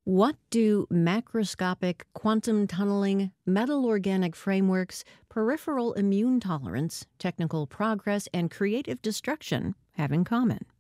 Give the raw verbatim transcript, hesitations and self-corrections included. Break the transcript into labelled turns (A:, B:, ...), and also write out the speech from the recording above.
A: What do macroscopic quantum tunneling, metal organic frameworks, peripheral immune tolerance, technical progress, and creative destruction have in common?